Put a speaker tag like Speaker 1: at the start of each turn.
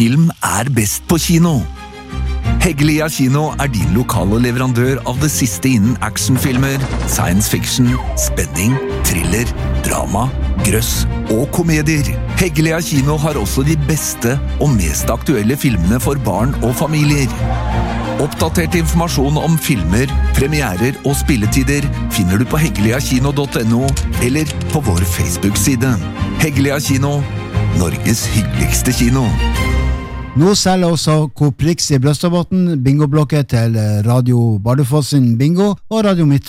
Speaker 1: Film best på kino. Heggelia Kino din lokale leverandør av det siste innen actionfilmer, science fiction, spenning, thriller, drama, grøss og komedier. Heggelia Kino har også de beste og mest aktuelle filmene for barn og familier. Oppdatert informasjon om filmer, premierer og spilletider finner du på heggeliakino.no eller på vår Facebook-side. Heggelia Kino, Norges hyggeligste kino.
Speaker 2: Nå selger også Coop Rix i Brøstadbotn bingoblokket til Radio Bardufoss sin bingo og Radio Midt